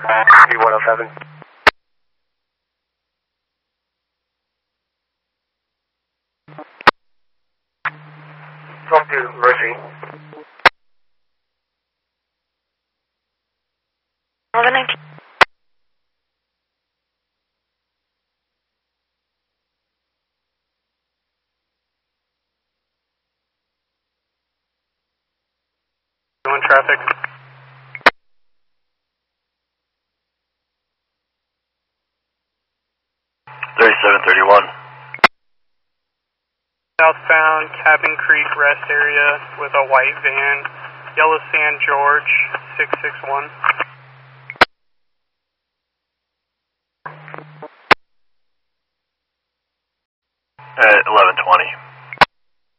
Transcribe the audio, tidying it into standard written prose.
P107. Talk to Mercy. 1119. Doing traffic. Southbound Cabin Creek rest area with a white van, Yellow Sand George 661. At 1120.